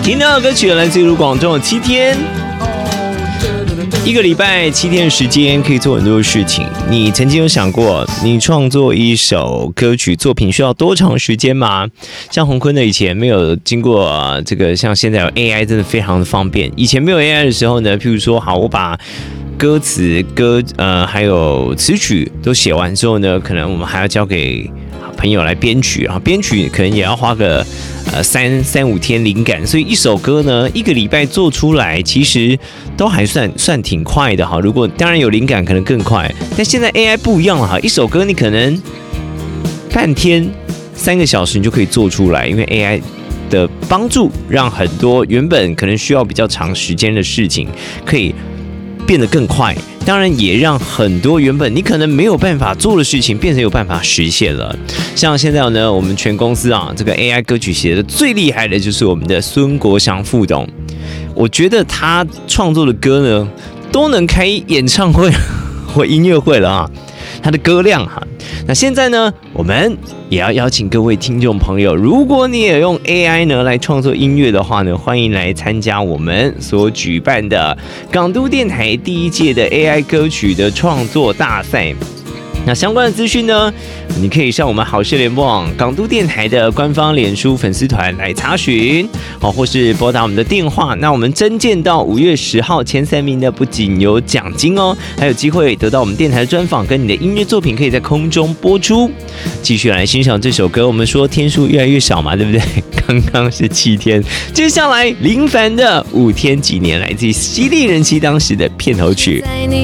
听到的歌曲来自于卢广仲的《7天》。一个礼拜7天的时间可以做很多事情。你曾经有想过，你创作一首歌曲作品需要多长时间吗？像洪坤的以前没有经过这个，像现在有 AI 真的非常的方便。以前没有 AI 的时候呢，譬如说，好，我把歌词、还有词曲都写完之后呢，可能我们还要交给朋友来编曲，然后编曲可能也要花个3-5天灵感，所以一首歌呢，1个礼拜做出来，其实都还算挺快的哈。如果当然有灵感，可能更快。但现在 AI 不一样了哈，一首歌你可能半天3个小时你就可以做出来，因为 AI 的帮助，让很多原本可能需要比较长时间的事情，可以变得更快。当然也让很多原本你可能没有办法做的事情变成有办法实现了。像现在呢，我们全公司这个 AI 歌曲写的最厉害的就是我们的孙国祥副董，我觉得他创作的歌呢都能开演唱会或音乐会了啊，他的歌量哈。那现在呢，我们也要邀请各位听众朋友，如果你也用 AI 呢来创作音乐的话呢，欢迎来参加我们所举办的港都电台第1届的 AI 歌曲的创作大赛。那相关的资讯呢，你可以上我们好事联播网港都电台的官方脸书粉丝团来查询，或是拨打我们的电话。那我们征件到5月10号前3名的，不仅有奖金哦，还有机会得到我们电台的专访，跟你的音乐作品可以在空中播出。继续来欣赏这首歌，我们说天数越来越少嘛，对不对？刚刚是7天，接下来林凡的5天几年，来自犀利人妻当时的片头曲。 在你